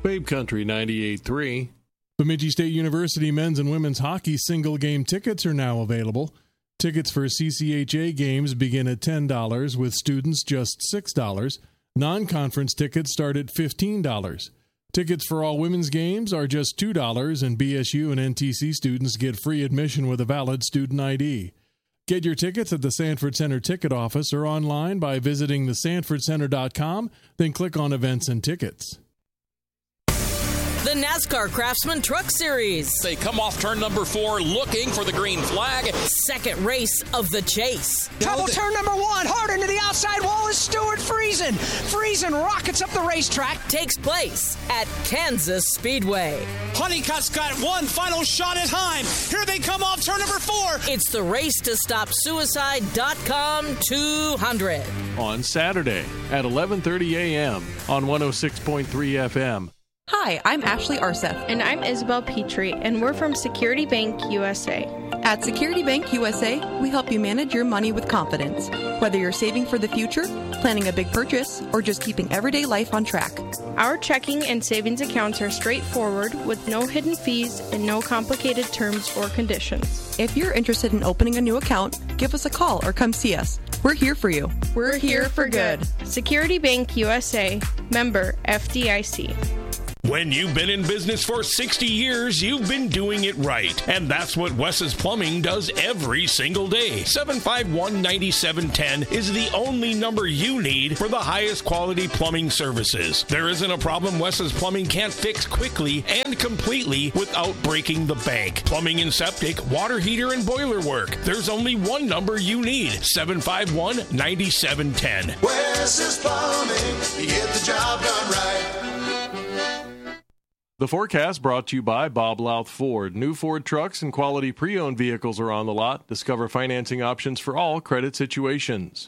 Babe Country 98.3. Bemidji State University men's and women's hockey single-game tickets are now available. Tickets for CCHA games begin at $10, with students just $6. Non-conference tickets start at $15. Tickets for all women's games are just $2, and BSU and NTC students get free admission with a valid student ID. Get your tickets at the Sanford Center ticket office or online by visiting thesanfordcenter.com, then click on Events and Tickets. The NASCAR Craftsman Truck Series. They come off turn number 4 looking for the green flag. Second race of the chase. Trouble turn number 1. Hard into the outside wall is Stuart Friesen. Friesen rockets up the racetrack. Takes place at Kansas Speedway. Honeycutt's got one final shot at time. Here they come off turn number 4. It's the Race to Stop Suicide.com 200. On Saturday at 11:30 a.m. on 106.3 FM. Hi, I'm Ashley Arseth. And I'm Isabel Petrie, and we're from Security Bank USA. At Security Bank USA, we help you manage your money with confidence. Whether you're saving for the future, planning a big purchase, or just keeping everyday life on track. Our checking and savings accounts are straightforward with no hidden fees and no complicated terms or conditions. If you're interested in opening a new account, give us a call or come see us. We're here for you. We're here for good. Security Bank USA, member FDIC. When you've been in business for 60 years, you've been doing it right. And that's what Wes's Plumbing does every single day. 751-9710 is the only number you need for the highest quality plumbing services. There isn't a problem Wes's Plumbing can't fix quickly and completely without breaking the bank. Plumbing and septic, water heater, and boiler work. There's only one number you need. 751-9710. Wes's Plumbing, you get the job done right. The forecast brought to you by Bob Louth Ford. New Ford trucks and quality pre-owned vehicles are on the lot. Discover financing options for all credit situations.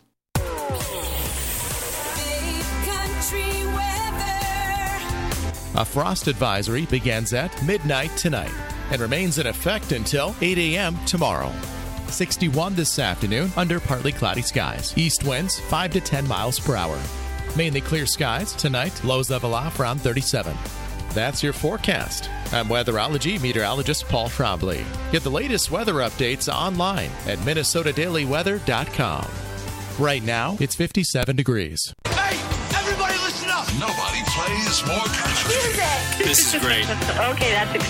A frost advisory begins at midnight tonight and remains in effect until 8 a.m. tomorrow. 61 this afternoon under partly cloudy skies. East winds 5 to 10 miles per hour. Mainly clear skies tonight. Lows level off around 37. That's your forecast. I'm weatherology meteorologist Paul Trombley. Get the latest weather updates online at MinnesotaDailyWeather.com. Right now, it's 57 degrees. Hey, everybody listen up. Nobody plays more country. Music. This is great. Okay, that's